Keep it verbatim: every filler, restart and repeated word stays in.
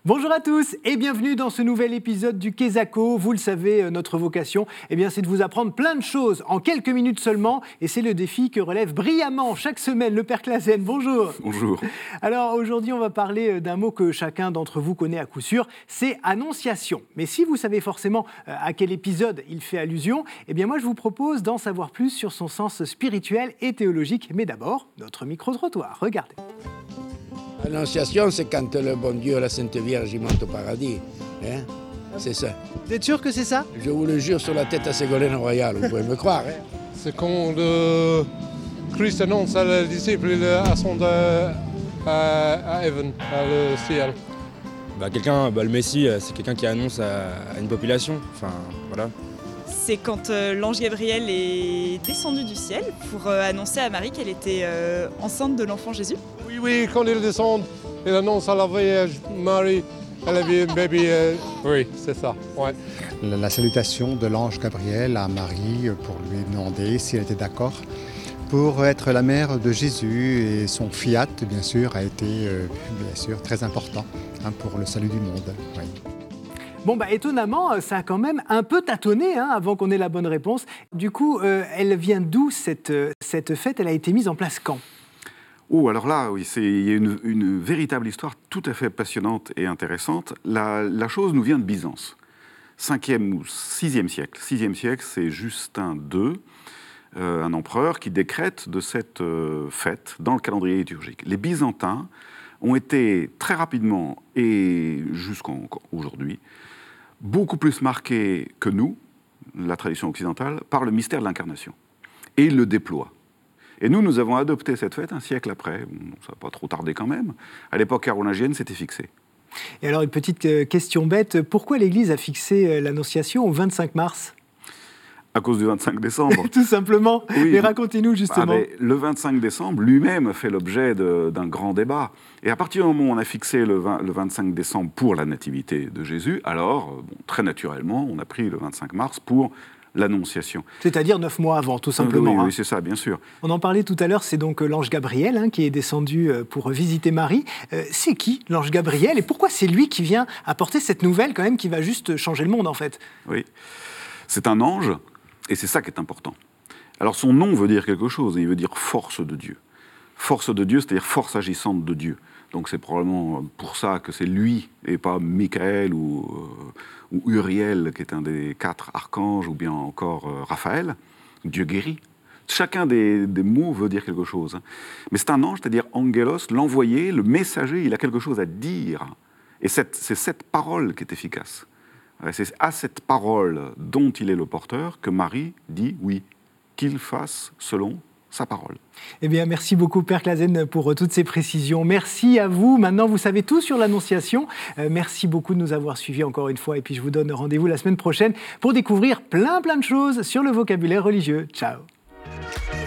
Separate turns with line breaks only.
Bonjour à tous et bienvenue dans ce nouvel épisode du Quesaco. Vous le savez, notre vocation, eh bien, c'est de vous apprendre plein de choses en quelques minutes seulement. Et c'est le défi que relève brillamment chaque semaine le Père Clasen. Bonjour.
Bonjour.
Alors aujourd'hui, on va parler d'un mot que chacun d'entre vous connaît à coup sûr, c'est annonciation. Mais si vous savez forcément à quel épisode il fait allusion, eh bien moi je vous propose d'en savoir plus sur son sens spirituel et théologique. Mais d'abord, notre micro-trottoir. Regardez.
L'annonciation, c'est quand le bon Dieu, la Sainte Vierge, il monte au paradis. Hein, c'est ça.
Vous êtes sûr que c'est ça?
Je vous le jure sur la tête à Ségolène Royal, vous pouvez me croire. Hein.
C'est quand le Christ annonce à les disciples qu'il ascend à, à, à Heaven, à le ciel.
Bah, quelqu'un, bah, le Messie, c'est quelqu'un qui annonce à, à une population. Enfin, voilà.
C'est quand euh, l'ange Gabriel est descendu du ciel pour euh, annoncer à Marie qu'elle était euh, enceinte de l'enfant Jésus.
Oui, oui, quand il descend, il annonce à la Vierge Marie, elle avait un bébé. Euh, oui, c'est ça. Ouais.
La, la salutation de l'ange Gabriel à Marie pour lui demander si elle était d'accord pour être la mère de Jésus, et son fiat, bien sûr, a été euh, bien sûr très important hein, pour le salut du monde. Oui.
Bon, bah, étonnamment, ça a quand même un peu tâtonné hein, avant qu'on ait la bonne réponse. Du coup, euh, elle vient d'où cette, cette fête? Elle a été mise en place quand?
Oh, alors là, oui, c'est, il y a une, une véritable histoire tout à fait passionnante et intéressante. La, la chose nous vient de Byzance, cinquième ou sixième siècle. sixième siècle, c'est Justin deux, euh, un empereur qui décrète de cette euh, fête dans le calendrier liturgique. Les Byzantins ont été très rapidement, et jusqu'aujourd'hui, beaucoup plus marqués que nous, la tradition occidentale, par le mystère de l'incarnation. Et ils le déploient. Et nous, nous avons adopté cette fête un siècle après. Ça n'a pas trop tardé quand même. À l'époque carolingienne, c'était fixé.
Et alors, une petite question bête. Pourquoi l'Église a fixé l'Annonciation au vingt-cinq mars?
À cause du vingt-cinq décembre.
Tout simplement. Oui. Mais racontez-nous justement.
Ah, mais le vingt-cinq décembre lui-même fait l'objet de, d'un grand débat. Et à partir du moment où on a fixé le, vingt, le vingt-cinq décembre pour la nativité de Jésus, alors, bon, très naturellement, on a pris le vingt-cinq mars pour l'Annonciation.
C'est-à-dire neuf mois avant, tout simplement.
Oui,
hein.
oui, c'est ça, bien sûr.
On en parlait tout à l'heure, c'est donc l'ange Gabriel hein, qui est descendu pour visiter Marie. Euh, c'est qui, l'ange Gabriel? Et pourquoi c'est lui qui vient apporter cette nouvelle, quand même, qui va juste changer le monde, en fait?
Oui, c'est un ange. Et c'est ça qui est important. Alors son nom veut dire quelque chose, il veut dire force de Dieu. Force de Dieu, c'est-à-dire force agissante de Dieu. Donc c'est probablement pour ça que c'est lui, et pas Michael ou, euh, ou Uriel, qui est un des quatre archanges, ou bien encore euh, Raphaël, Dieu guérit. Chacun des, des mots veut dire quelque chose. Mais c'est un ange, c'est-à-dire angelos, l'envoyé, le messager, il a quelque chose à dire. Et cette, c'est cette parole qui est efficace. C'est à cette parole dont il est le porteur que Marie dit oui, qu'il fasse selon sa parole.
Eh bien, merci beaucoup, Père Clasen, pour toutes ces précisions. Merci à vous. Maintenant, vous savez tout sur l'Annonciation. Euh, merci beaucoup de nous avoir suivis encore une fois. Et puis, je vous donne rendez-vous la semaine prochaine pour découvrir plein, plein de choses sur le vocabulaire religieux. Ciao.